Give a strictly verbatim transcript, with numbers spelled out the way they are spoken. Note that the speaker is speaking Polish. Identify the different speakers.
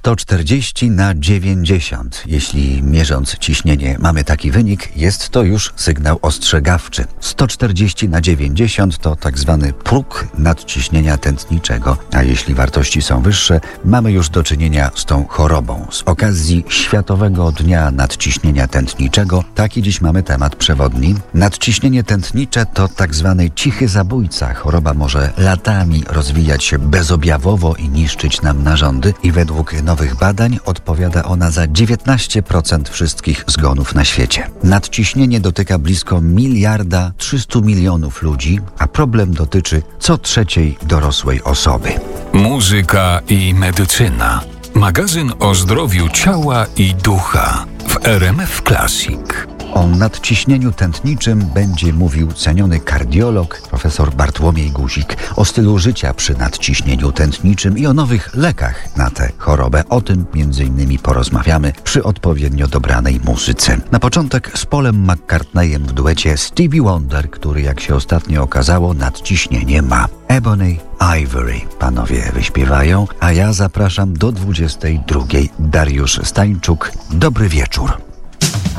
Speaker 1: sto czterdzieści na dziewięćdziesiąt. Jeśli mierząc ciśnienie mamy taki wynik, jest to już sygnał ostrzegawczy. sto czterdzieści na dziewięćdziesiąt to tak zwany próg nadciśnienia tętniczego, a jeśli wartości są wyższe, mamy już do czynienia z tą chorobą. Z okazji Światowego Dnia Nadciśnienia Tętniczego taki dziś mamy temat przewodni. Nadciśnienie tętnicze to tak zwany cichy zabójca. Choroba może latami rozwijać się bezobjawowo i niszczyć nam narządy i według nowych badań odpowiada ona za dziewiętnaście procent wszystkich zgonów na świecie. Nadciśnienie dotyka blisko miliarda trzystu milionów ludzi, a problem dotyczy co trzeciej dorosłej osoby.
Speaker 2: Muzyka i medycyna. Magazyn o zdrowiu ciała i ducha w R M F Classic.
Speaker 1: O nadciśnieniu tętniczym będzie mówił ceniony kardiolog profesor Bartłomiej Guzik, o stylu życia przy nadciśnieniu tętniczym i o nowych lekach na tę chorobę. O tym między innymi porozmawiamy przy odpowiednio dobranej muzyce. Na początek z Paulem McCartneyem w duecie Stevie Wonder, który jak się ostatnio okazało nadciśnienie ma. Ebony Ivory panowie wyśpiewają, a ja zapraszam do dwudziestej drugiej. Dariusz Stańczuk, dobry wieczór.